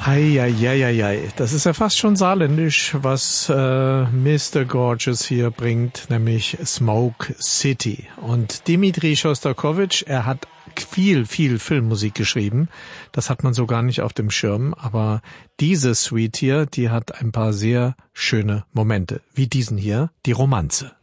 Eieieiei, das ist ja fast schon saarländisch, was Mr. Gorgeous hier bringt, nämlich Smoke City. Und Dimitri Schostakowitsch, er hat viel Filmmusik geschrieben. Das hat man so gar nicht auf dem Schirm, aber diese Suite hier, die hat ein paar sehr schöne Momente, wie diesen hier, die Romanze.